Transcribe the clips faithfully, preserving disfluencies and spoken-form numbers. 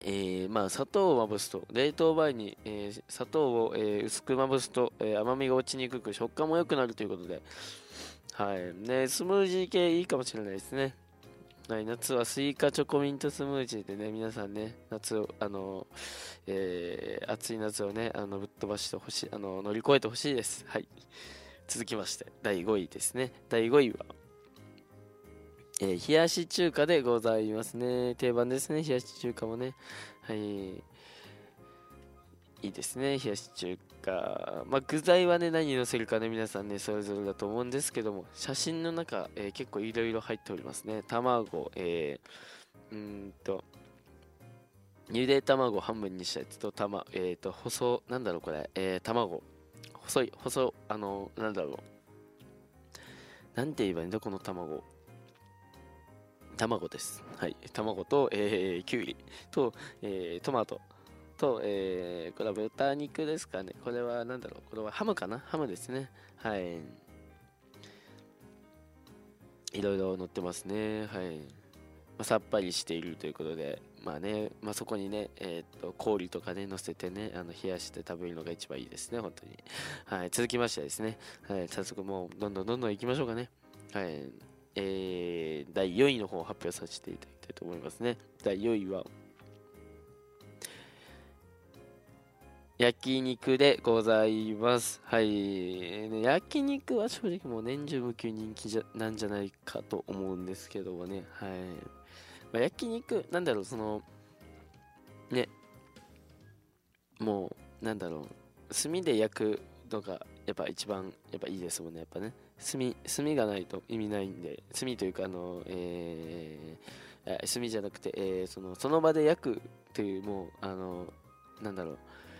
えーまあ、砂糖をまぶすと、冷凍前に、えー砂糖を、えー薄くまぶすと、えー甘みが落ちにくく食感も良くなるということで、はい。ね、スムージー系いいかもしれないですね。はい、夏はスイカチョコミントスムージーでね、皆さんね、夏を、あの、えー暑い夏をね、あの、ぶっ飛ばしてほしい、あの、乗り越えてほしいです。はい。続きまして、だいごいですね。だいごいは、えー冷やし中華でございますね。定番ですね、冷やし中華もね。はい。いいですね、冷やし中華。まあ、具材はね、何乗せるかね、皆さんね、それぞれだと思うんですけども、写真の中、えー結構いろいろ入っておりますね。卵、えー、うーんと、ゆで卵半分にしたやつと、たま、えーと、細、なんだろうこれ、えー、卵、細い、細、あの、なんだろう、なんて言えばいいんだ、この卵。卵です。はい。卵と、えー、きゅうりと、えー、トマトと、えー、これは豚肉ですかね。これはなんだろう。これはハムかな、ハムですね。はい。いろいろ乗ってますね。はい。まあ、さっぱりしているということで、まあね、まあ、そこにね、えーっと、氷とかね、乗せてね、あの冷やして食べるのが一番いいですね、本当に。はい。続きましてですね、はい。早速もう、どんどんどんどん行きましょうかね。はい。えー、だいよんいの方を発表させていただきたいと思いますね。だいよんいは、焼肉でございます。はい。ね、焼肉は正直もう年中無休人気じゃなんじゃないかと思うんですけどもね。はい。まあ、焼肉、なんだろう、その、ね、もう、なんだろう、炭で焼くのがやっぱ一番やっぱいいですもんね。やっぱね。炭、炭がないと意味ないんで、炭というか、あの、えー、あ炭じゃなくて、えーその、その場で焼くっていう、もう、あの、なんだろう、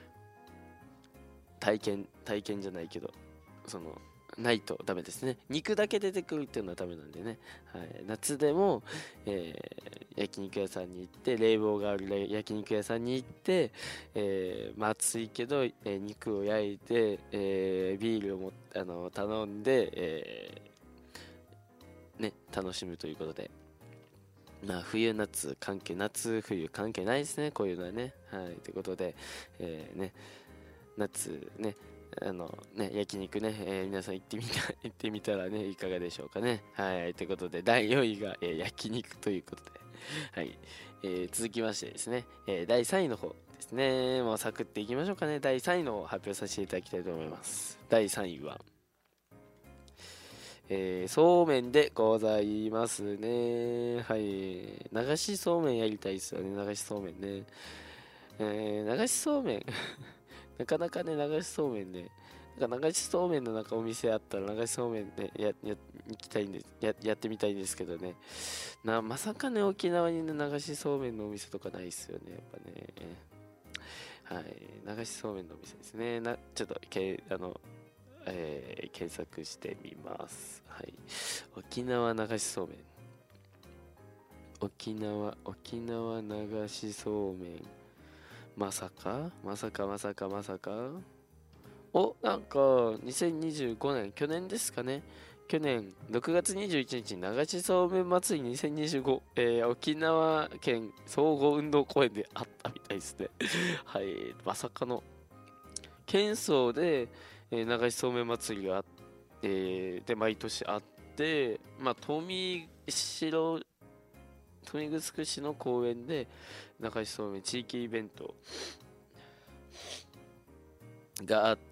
体験、体験じゃないけど、その、ないとダメですね。肉だけ出てくるっていうのはダメなんでね。はい、夏でも、えー焼肉屋さんに行って、冷房がある焼肉屋さんに行って、えーまあ、暑いけど、えー肉を焼いて、えービールをもあの頼んで、えーね、楽しむということで。まあ、冬、夏関係、夏、冬関係ないですね、こういうのはね。はい、ということで、えーね、夏ね、あのね、焼肉ね、えー皆さん行ってみた、行ってみたらね、いかがでしょうかね。はい、ということで、だいよんいが、えー焼肉ということで、はい、えー続きましてですね、えーだいさんいの方ですね、もうサクっていきましょうかね。だいさんいの方を発表させていただきたいと思います。だいさんいは、えーそうめんでございますね。はい、流しそうめんやりたいですよね、流しそうめんね。えー流しそうめんなかなかね、流しそうめんね。なんか流しそうめんのなんかお店あったら流しそうめんね、や、や、行きたいんで、や、やってみたいんですけどね。な、まさかね、沖縄にね、流しそうめんのお店とかないっすよね、やっぱね。はい、流しそうめんのお店ですね。な、ちょっと、け、あの、えー検索してみます。はい。沖縄流しそうめん。沖縄、沖縄流しそうめん。まさかまさかまさかまさかお、なんか、にせんにじゅうごねん、去年ですかね。去年、ろくがつにじゅういちにち、流しそうめん祭りにせんにじゅうご、えー沖縄県総合運動公園であったみたいですね。はい、まさかの、県総で、えー流しそうめん祭りがあって、で、毎年あって、まあ、富城、豊見城市の公園で、流しそうめん地域イベントがあって、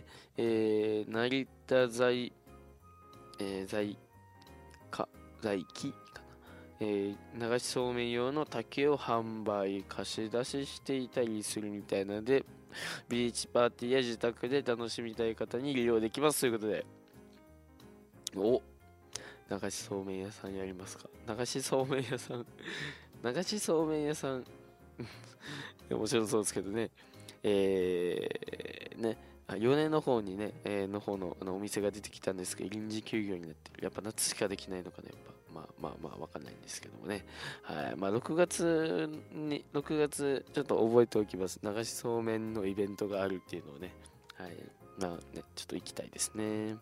えー成田在えー在か在木かな、えー流しそうめん用の竹を販売貸し出ししていたりするみたいなので、ビーチパーティーや自宅で楽しみたい方に利用できますということで、お、流しそうめん屋さんやりますか。流しそうめん屋さん流しそうめん屋さん面白そうですけどね。えー、ね、あ米の方にね、えーの方の、あのお店が出てきたんですけど、臨時休業になってる。やっぱ夏しかできないのかね、やっぱ。まあまあまあ、わかんないんですけどもね。はい。まあ、ろくがつに、ろくがつ、ちょっと覚えておきます。流しそうめんのイベントがあるっていうのをね。はい。まあね、ちょっと行きたいですね。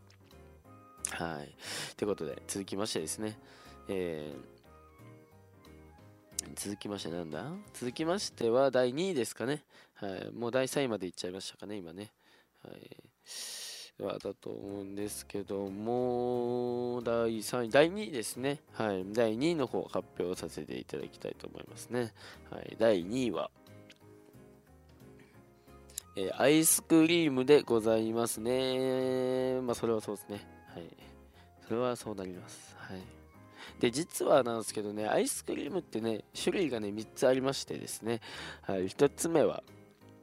はい。ということで、続きましてですね。え続きましてなんだ続きましてはだいにいですかね。はい。もうだいさんいまで行っちゃいましたかね、今ね。はい。はだと思うんですけども、だいさんい、だいにいですね。はい。だいにいの方発表させていただきたいと思いますね。はい。だいにいは、えーアイスクリームでございますね。まあ、それはそうですね。はい。それはそうなります。はい。で、実はなんですけどね、アイスクリームってね、種類がね、みっつありましてですね。はい。ひとつめは、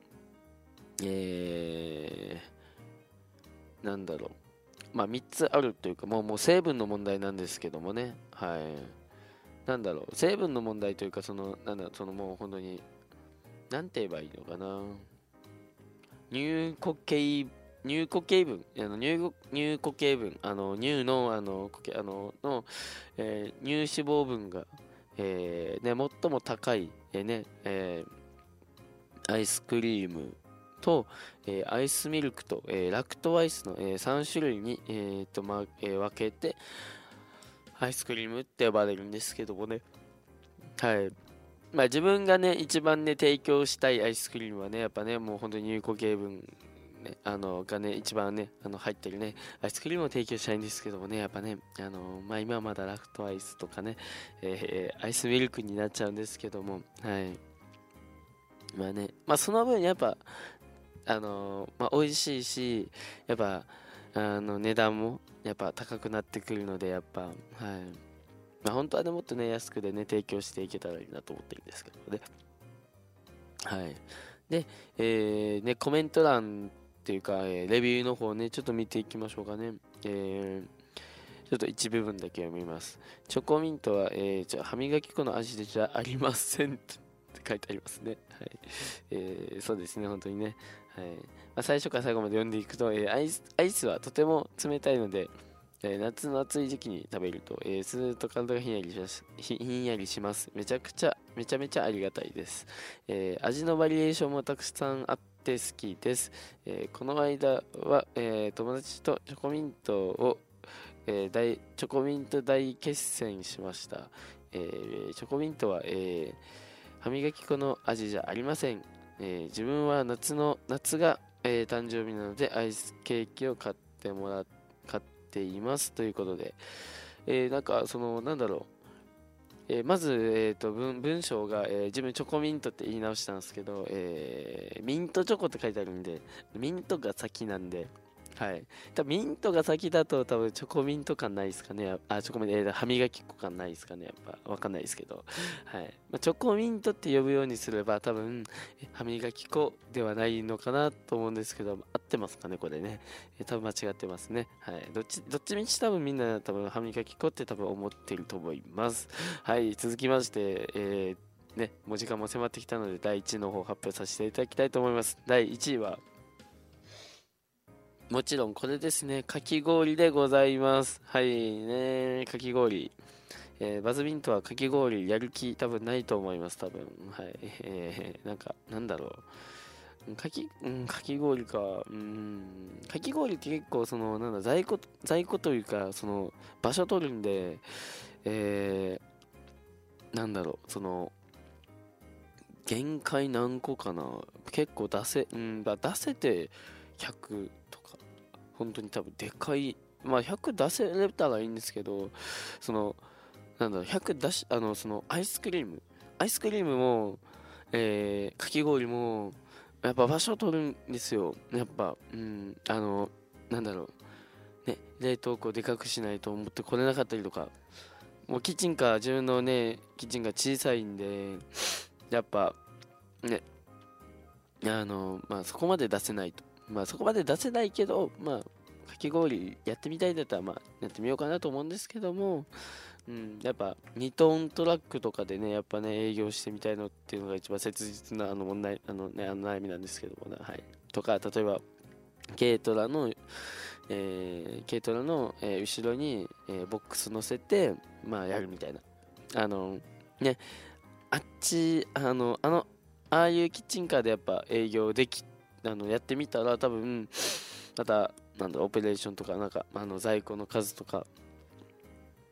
えー、なんだろう。まあ、みっつあるというか、もう、もう成分の問題なんですけどもね。はい。なんだろう。成分の問題というか、その、なんだろう、そのもう本当に、なんて言えばいいのかな。乳固形乳固形分、あの乳ご乳固形分、あの乳のあの固形あのの、えー乳脂肪分が、えーね、最も高い、えーねえーアイスクリームと、えーアイスミルクと、えーラクトアイスの、えーさん種類に、えーとまえー分けてアイスクリームって呼ばれるんですけどもね。はい。まあ自分がね、一番ね、提供したいアイスクリームはね、やっぱね、もう本当に乳固形分、ね、あの、がね、一番ね、あの、入ってるね、アイスクリームを提供したいんですけどもね、やっぱね、あの、まあ今はまだラクトアイスとかね、えーアイスミルクになっちゃうんですけども、はい。まあね、まあその分やっぱ、あの、まあ美味しいし、やっぱ、あの、値段も、やっぱ高くなってくるので、やっぱ、はい。まあ本当はね、もっとね、安くでね、提供していけたらいいなと思ってるんですけどね。はい。で、えーね、コメント欄っていうか、えーレビューの方ね、ちょっと見ていきましょうかね。えーちょっと一部分だけ読みます。チョコミントは、えー、じゃあ歯磨き粉の味でじゃありませんって書いてありますね。はい。えーそうですね、本当にね。はい。まあ、最初から最後まで読んでいくと、えーアイス、アイスはとても冷たいので、えー夏の暑い時期に食べると、えー、スーッと体がひんやりします。ひひんやりします。めちゃくちゃ、めちゃめちゃありがたいです。えー味のバリエーションもたくさんあって好きです。えーこの間は、えー友達とチョコミントを、えー大チョコミント大決戦しました。えーチョコミントは、えー歯磨き粉の味じゃありません。えー自分は夏の、夏が、えー誕生日なのでアイスケーキを買ってもらっ買っていますということで、えーなんかそのなんだろう、えーまず、えーと文、文章が、えー自分チョコミントって言い直したんですけど、えーミントチョコって書いてあるんで、ミントが先なんで、はい。多分ミントが先だと多分チョコミント感ないですかね。あ、チョコミント、えー歯磨き粉感ないですかね。やっぱわかんないですけど。はい。まあ、チョコミントって呼ぶようにすれば多分え歯磨き粉ではないのかなと思うんですけど、合ってますかね、これね。えー多分間違ってますね。はい。どっち、どっちみち多分みんな多分歯磨き粉って多分思ってると思います。はい。続きまして、えーね、もう時間も迫ってきたのでだいいちいの方発表させていただきたいと思います。だいいちいはもちろんこれですね、かき氷でございます。はいね、かき氷。えーバズミントはかき氷やる気多分ないと思います、多分。はい。えーなんか、なんだろう。かき、うん、かき氷か。うん、かき氷って結構、その、なんだ、在庫、在庫というか、その、場所取るんで、えーなんだろう、その、限界何個かな。結構出せ、うん、だ出せてひゃくとか。本当に多分でかい、まあひゃく出せれたらいいんですけど、その、なんだろう、ひゃく出し、あの、そのアイスクリーム、アイスクリームも、えー、かき氷も、やっぱ場所取るんですよ。やっぱ、うん、あの、なんだろう、ね、冷凍庫でかくしないと思ってこれなかったりとか、もうキッチンカー、自分のね、キッチンが小さいんで、やっぱ、ね、あの、まあそこまで出せないと。まあそこまで出せないけど、まあ、かき氷やってみたいんだったら、まあ、やってみようかなと思うんですけども、うん、やっぱにトントラックとかでね、やっぱね、営業してみたいのっていうのが一番切実なあの問題、あのね、あの悩みなんですけどもね、はい。とか、例えば、軽トラの、えー、軽トラの、えー後ろに、えーボックス乗せて、まあ、やるみたいな。あの、ね、あっち、あの、あの、ああいうキッチンカーでやっぱ営業でき、あの、やってみたら多分、また、なんだ、オペレーションとか、なんか、あの、在庫の数とか、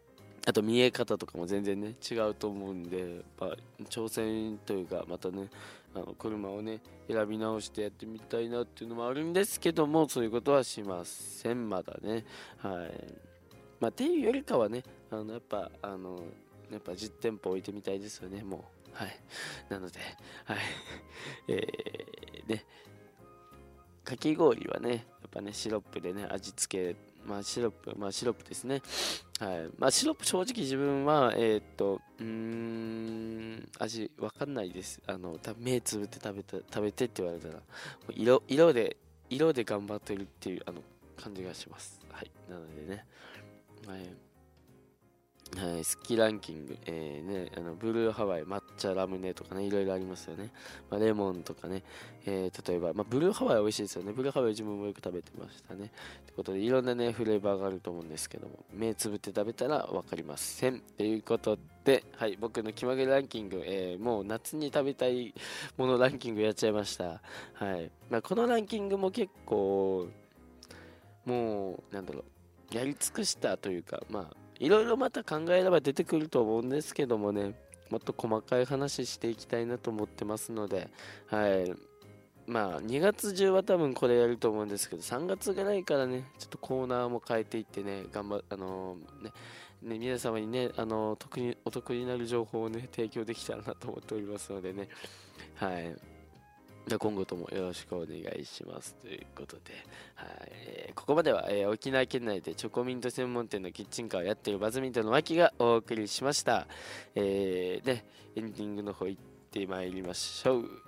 あと見え方とかも全然ね違うと思うんで、まあ、挑戦というかまたねあの車をね選び直してやってみたいなっていうのもあるんですけども、そういうことはしませんまだね。はいまあっていうよりかはねあのやっぱあのやっぱ実店舗置いてみたいですよねもう。はいなのではいえー、ねかき氷はねやっぱねシロップでね味付け、まあシロップまあシロップですね。はいまあシロップ正直自分はえー、っとうーん味わかんないです。あの多分目つぶって食べた食べてって言われたら色色で色で頑張ってるっていうあの感じがします。はいなのでねはいはい、好きランキング、えーね、あのブルーハワイ、抹茶ラムネとかね、いろいろありますよね。まあ、レモンとかね、えー例えば、まあ、ブルーハワイ美味しいですよね。ブルーハワイ自分もよく食べてましたね。ということで、いろんなね、フレーバーがあると思うんですけども、目つぶって食べたら分かりません。ということで、はい、僕の気まぐれランキング、えーもう夏に食べたいものランキングやっちゃいました。はい。まあ、このランキングも結構、もう、なんだろう、やり尽くしたというか、まあ、いろいろまた考えれば出てくると思うんですけどもね、もっと細かい話していきたいなと思ってますので、はい。まあ、にがつ中は多分これやると思うんですけど、さんがつぐらいからね、ちょっとコーナーも変えていってね、頑張、あのーね、ね、皆様にね、あのー得に、お得になる情報をね、提供できたらなと思っておりますのでね、はい。じゃあ今後ともよろしくお願いしますということで、はいえーここまでは、えー沖縄県内でチョコミント専門店のキッチンカーをやっているバズミントンの脇がお送りしました。えー、で、エンディングの方行ってまいりましょう。